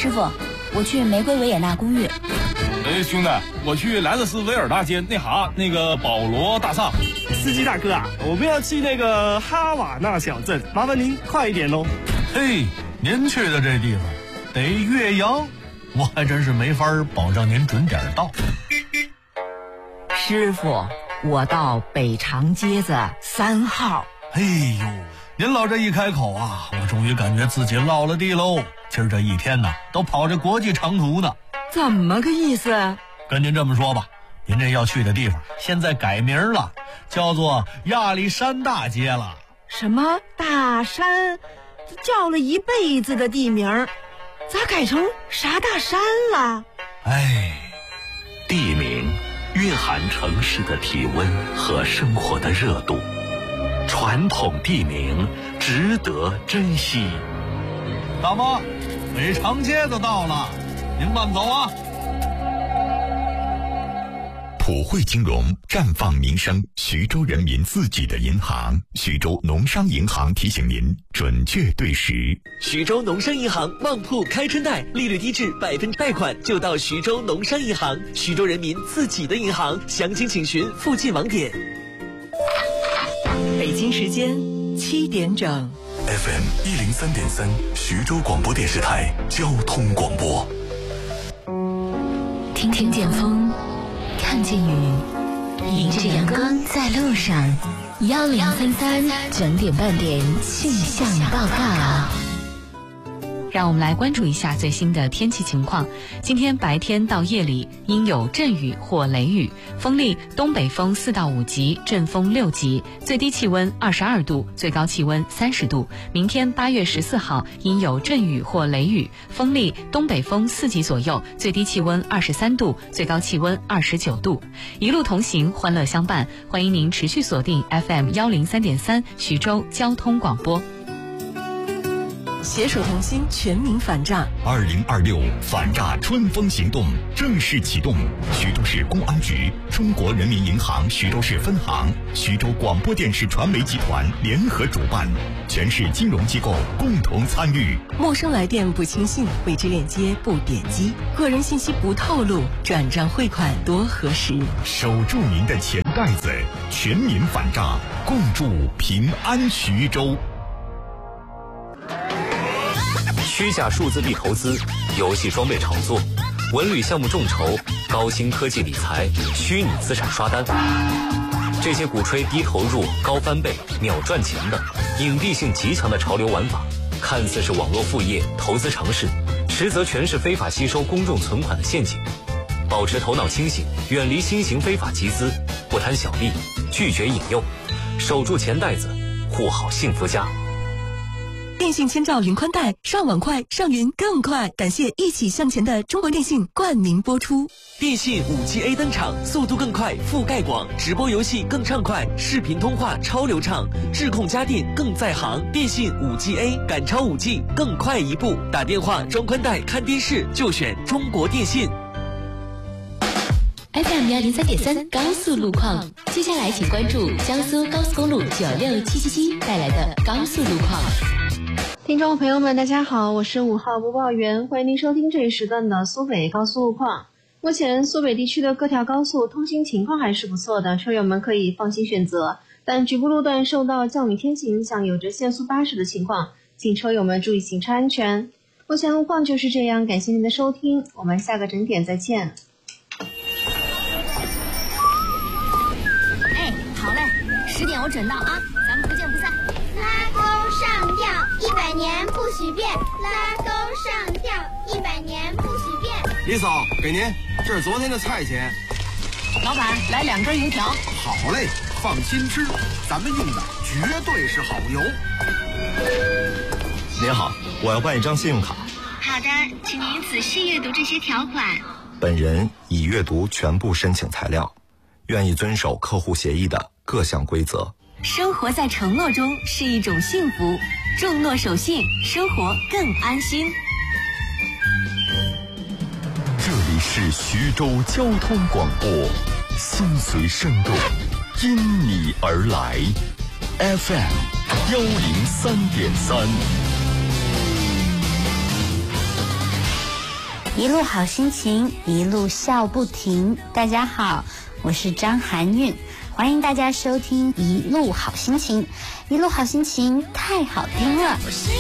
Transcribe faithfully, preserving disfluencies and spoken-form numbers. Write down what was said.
师傅，我去玫瑰维也纳公寓。 哎，兄弟，我去莱特斯维尔大街那哈那个保罗大厦。 司机大哥啊，我们要去那个哈瓦那小镇，麻烦您快一点哦。 嘿，您去的这地方得岳阳，我还真是没法保证您准点到。 师傅，我到北长街子三号。 哎呦，您老这一开口啊，我终于感觉自己落了地喽。今儿这一天呢，都跑着国际长途呢。 怎么个意思？ 跟您这么说吧，您这要去的地方现在改名了，叫做亚历山大街了。 什么大山？叫了一辈子的地名，咋改成啥大山了？ 哎， 地名蕴含城市的体温和生活的热度，传统地名值得珍惜。 大妈，北长街就到了，您慢走啊。 普惠金融绽放民生，徐州人民自己的银行，徐州农商银行提醒您准确对时。 徐州农商银行旺铺开春贷，利率低至百分贷款就到徐州农商银行，徐州人民自己的银行，详情请询附近网点。 北京时间七点整 ，F M 一零三点三，徐州广播电视台交通广播。 听听见风，看见雨，迎着阳光在路上。幺零三三整点半点气象报告。 让我们来关注一下最新的天气情况。今天白天到夜里应有阵雨或雷雨，风力东北风四到五级，阵风六级，最低气温二十二度，最高气温三十度。明天八月十四号应有阵雨或雷雨，风力东北风四级左右，最低气温二十三度，最高气温二十九度。一路同行，欢乐相伴，欢迎您持续锁定 F M 幺零三点三徐州交通广播。 携手同心，全民反诈。 二零二六反诈春风行动正式启动，徐州市公安局、中国人民银行徐州市分行、徐州广播电视传媒集团联合主办，全市金融机构共同参与。 陌生来电不轻信，未知链接不点击，个人信息不透露，转账汇款多核实。 守住您的钱袋子，全民反诈，共筑平安徐州。 虚假数字币投资、游戏装备炒作、文旅项目众筹、高新科技理财、虚拟资产刷单，这些鼓吹低投入、高翻倍、秒赚钱的隐蔽性极强的潮流玩法，看似是网络副业、投资尝试，实则全是非法吸收公众存款的陷阱。保持头脑清醒，远离新型非法集资，不贪小利，拒绝引诱，守住钱袋子，护好幸福家。 电信千兆云宽带，上网快，上云更快。感谢一起向前的中国电信冠名播出。 电信 五 G A 登场，速度更快，覆盖广，直播游戏更畅快，视频通话超流畅，智控家电更在行。电信 五 G A 赶超 五 G， 更快一步。打电话、装宽带、看电视就选中国电信。 F M 幺零三点三高速路况，接下来请关注江苏高速公路九六七七七带来的高速路况。 听众朋友们，大家好，我是五号播报员，欢迎您收听这一时段的苏北高速路况。目前苏北地区的各条高速通行情况还是不错的，车友们可以放心选择，但局部路段受到降雨天气影响，有着限速八十的情况，请车友们注意行车安全。目前路况就是这样，感谢您的收听，我们下个整点再见。 哎，好嘞，十点我准到啊，咱们不见不散。 拉钩上吊，一百年不许变。拉钩上吊，一百年不许变。 李嫂，给您，这是昨天的菜钱。 老板，来两根油条。 好嘞，放心吃，咱们用的绝对是好油。 您好，我要办一张信用卡。 好的，请您仔细阅读这些条款。 本人已阅读全部申请材料，愿意遵守客户协议的各项规则。 生活在承诺中是一种幸福，重诺守信，生活更安心。 这里是徐州交通广播，心随声动，因你而来 ，F M 幺零三点三。 一路好心情，一路笑不停。大家好，我是张含韵，欢迎大家收听一路好心情。一路好心情太好听了。